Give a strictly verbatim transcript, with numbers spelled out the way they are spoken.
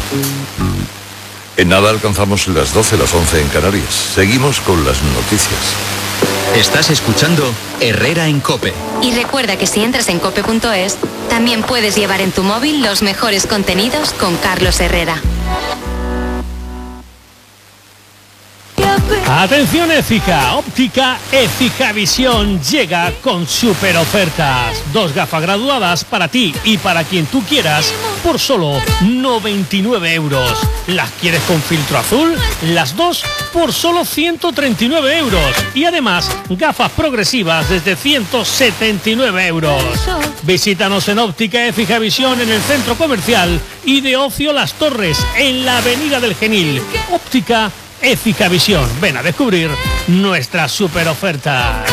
En nada alcanzamos las doce, las once en Canarias. Seguimos con las noticias. Estás escuchando Herrera en COPE. Y recuerda que si entras en cope punto es, también puedes llevar en tu móvil los mejores contenidos con Carlos Herrera. Atención Éfica, óptica Éfica Visión llega con super ofertas. Dos gafas graduadas para ti y para quien tú quieras por solo noventa y nueve euros. ¿Las quieres con filtro azul? Las dos por solo ciento treinta y nueve euros. Y además, gafas progresivas desde ciento setenta y nueve euros. Visítanos en óptica Éfica Visión en el centro comercial y de ocio Las Torres, en la avenida del Genil. Óptica Éfica Visión. Ven a descubrir nuestras super ofertas.